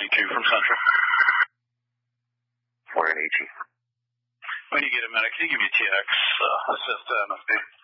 2 from Central. For an AG. When you get a minute, can you give me TX assist to MSP?